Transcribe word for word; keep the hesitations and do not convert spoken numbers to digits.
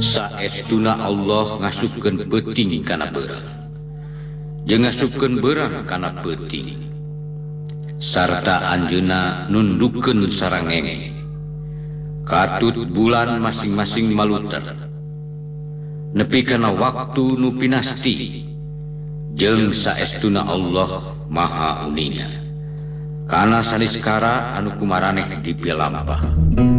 Saestuna Allah ngasupkeun peuting kana beurang, jeung ngasupkeun beurang kana peuting, sarta anjeunna nundukkeun sarangenge katut bulan masing-masing maluter nepi kana waktu nu pinasti, jeung saestuna Allah maha uninga kana saniskara anu kumaraneh dipilalampah.